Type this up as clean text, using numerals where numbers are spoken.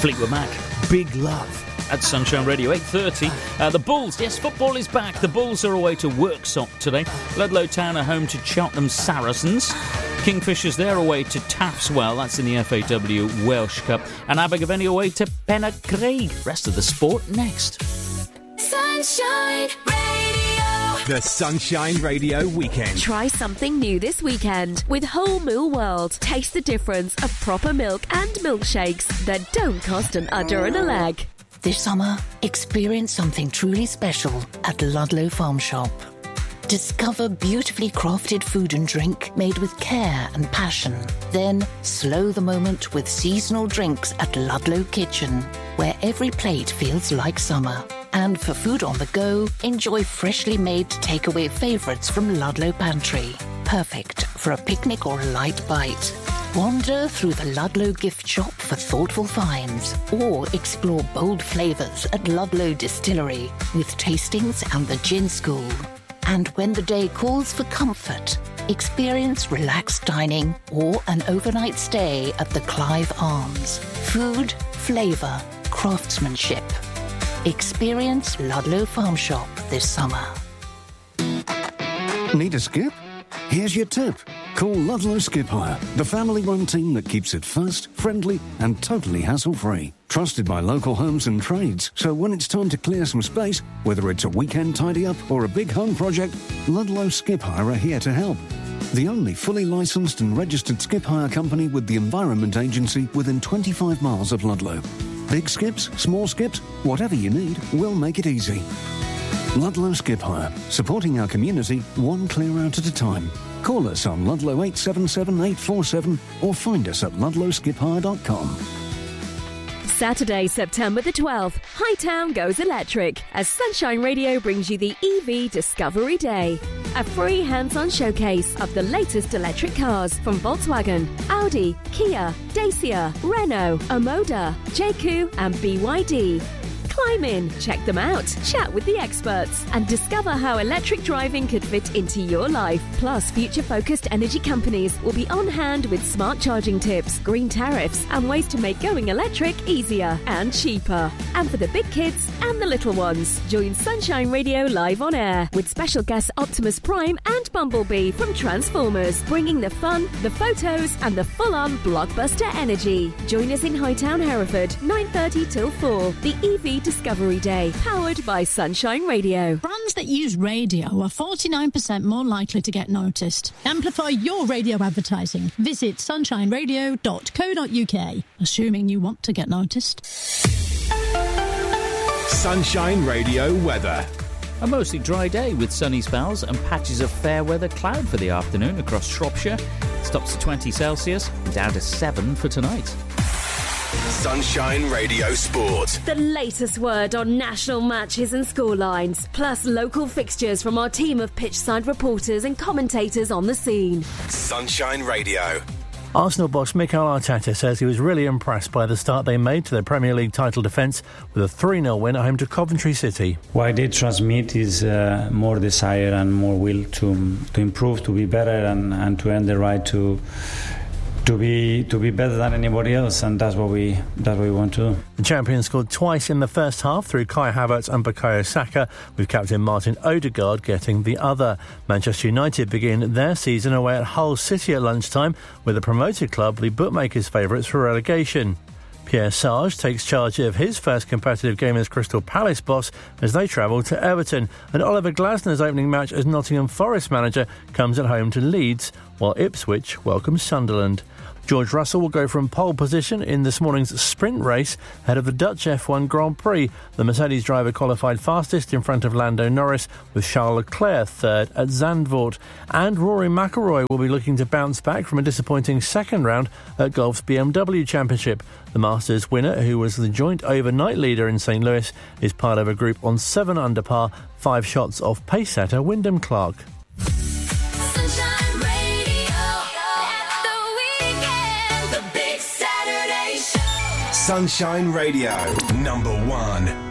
Fleetwood Mac, Big Love. At Sunshine Radio, 8:30. The Bulls, yes, football is back. The Bulls are away to Worksop today. Ludlow Town are home to Cheltenham Saracens. Kingfishers, they're away to Taftswell, that's in the FAW Welsh Cup. And Abergavenny away to Penarcraig. Rest of the sport next. Sunshine Radio. The Sunshine Radio Weekend. Try something new this weekend with Whole Mill World. Taste the difference of proper milk and milkshakes that don't cost an udder and a leg. This summer, experience something truly special at Ludlow Farm Shop. Discover beautifully crafted food and drink made with care and passion. Then, slow the moment with seasonal drinks at Ludlow Kitchen, where every plate feels like summer. And for food on the go, enjoy freshly made takeaway favourites from Ludlow Pantry. Perfect for a picnic or a light bite. Wander through the Ludlow gift shop for thoughtful finds, or explore bold flavours at Ludlow Distillery with tastings and the gin school. And when the day calls for comfort, experience relaxed dining or an overnight stay at the Clive Arms. Food, flavour, craftsmanship. Experience Ludlow Farm Shop this summer. Need a skip? Here's your tip. Call Ludlow Skip Hire, the family-run team that keeps it fast, friendly and totally hassle-free. Trusted by local homes and trades, so when it's time to clear some space, whether it's a weekend tidy-up or a big home project, Ludlow Skip Hire are here to help. The only fully licensed and registered skip hire company with the Environment Agency within 25 miles of Ludlow. Big skips, small skips, whatever you need, we'll make it easy. Ludlow Skip Hire, supporting our community one clear out at a time. Call us on Ludlow 877 847 or find us at ludlowskiphire.com. Saturday, September the 12th, Hightown goes electric as Sunshine Radio brings you the EV Discovery Day. A free hands-on showcase of the latest electric cars from Volkswagen, Audi, Kia, Dacia, Renault, Omoda, JQ and BYD. Climb in, check them out, chat with the experts, and discover how electric driving could fit into your life. Plus, future-focused energy companies will be on hand with smart charging tips, green tariffs, and ways to make going electric easier and cheaper. And for the big kids and the little ones, join Sunshine Radio live on air with special guests Optimus Prime and Bumblebee from Transformers, bringing the fun, the photos, and the full-on blockbuster energy. Join us in Hightown, Hereford, 9:30 till 4. The EV Discovery Day, powered by Sunshine Radio. Brands that use radio are 49% more likely to get noticed. Amplify your radio advertising. Visit sunshineradio.co.uk, assuming you want to get noticed. Sunshine Radio weather. A mostly dry day with sunny spells and patches of fair weather cloud for the afternoon across Shropshire. Stops at 20 Celsius, down to 7 for tonight. Sunshine Radio Sport. The latest word on national matches and scorelines, plus local fixtures from our team of pitchside reporters and commentators on the scene. Sunshine Radio. Arsenal boss Mikel Arteta says he was really impressed by the start they made to their Premier League title defence with a 3-0 win at home to Coventry City. What they transmit is more desire and more will to improve, to be better and to earn the right to be better than anybody else, and that's what we want to do. The champions scored twice in the first half through Kai Havertz and Bukayo Saka, with captain Martin Odegaard getting the other. Manchester United begin their season away at Hull City at lunchtime, with the promoted club the bookmakers' favourites for relegation. Pierre Sarge takes charge of his first competitive game as Crystal Palace boss as they travel to Everton, and Oliver Glasner's opening match as Nottingham Forest manager comes at home to Leeds, while Ipswich welcomes Sunderland. George Russell will go from pole position in this morning's sprint race ahead of the Dutch F1 Grand Prix. The Mercedes driver qualified fastest in front of Lando Norris, with Charles Leclerc third at Zandvoort. And Rory McIlroy will be looking to bounce back from a disappointing second round at golf's BMW Championship. The Masters winner, who was the joint overnight leader in St. Louis, is part of a group on 7 under par, 5 shots off pace setter Wyndham Clark. Sunshine Radio, number 1.